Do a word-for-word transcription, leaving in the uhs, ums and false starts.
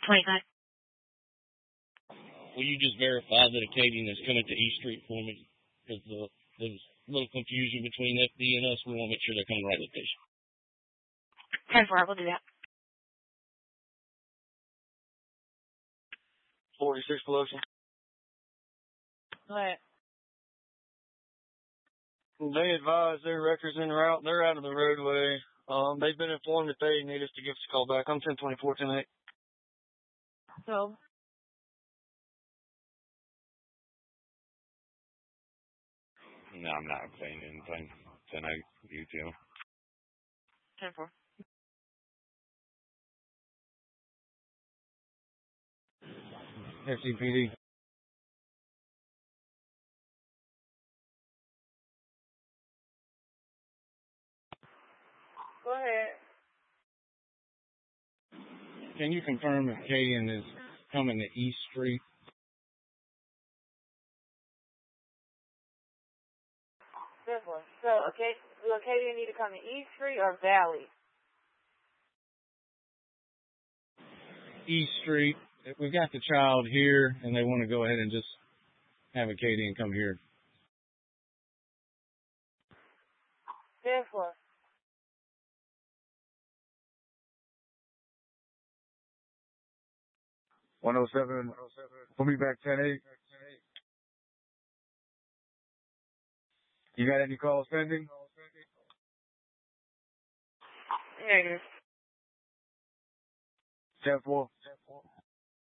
twenty-five. Will you just verify that Acadian is coming to East Street for me? Because the, there's a little confusion between F D and us. We want to make sure they're coming to the right location. ten four, we'll do that. forty-six Pelosi. Go ahead. They advise their records en route. They're out of the roadway. Um, they've been informed that they need us to give us a call back. I'm ten twenty-four, ten eight. So, No, I'm not saying anything. ten eight, you too. ten four. F C P D. Go ahead. Can you confirm if Acadian is coming to East Street? ten four. So, okay, do Acadian need to come to East Street or Valley? East Street. We've got the child here, and they want to go ahead and just have Acadian come here. ten four. one oh seven. We'll be back ten eight. You got any calls pending? Negative. ten four.